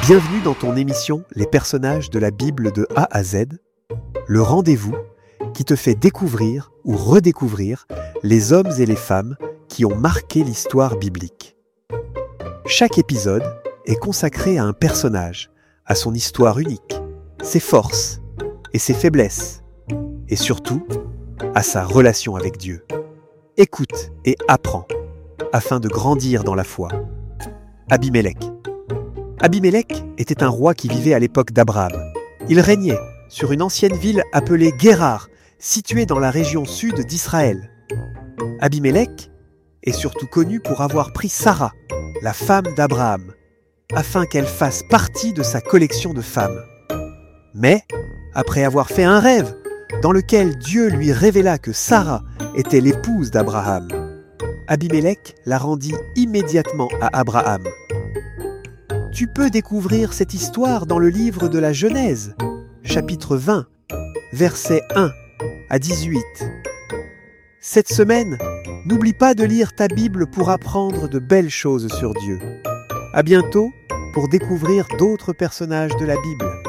Bienvenue dans ton émission Les personnages de la Bible de A à Z, le rendez-vous qui te fait découvrir ou redécouvrir les hommes et les femmes qui ont marqué l'histoire biblique. Chaque épisode est consacré à un personnage, à son histoire unique, ses forces et ses faiblesses, et surtout à sa relation avec Dieu. Écoute et apprends, afin de grandir dans la foi. Abimélec. Abimélec était un roi qui vivait à l'époque d'Abraham. Il régnait sur une ancienne ville appelée Guérar, située dans la région sud d'Israël. Abimélec est surtout connu pour avoir pris Sarah, la femme d'Abraham, afin qu'elle fasse partie de sa collection de femmes. Mais, après avoir fait un rêve dans lequel Dieu lui révéla que Sarah était l'épouse d'Abraham, Abimélec la rendit immédiatement à Abraham. Tu peux découvrir cette histoire dans le livre de la Genèse, chapitre 20, versets 1 à 18. Cette semaine, n'oublie pas de lire ta Bible pour apprendre de belles choses sur Dieu. À bientôt pour découvrir d'autres personnages de la Bible.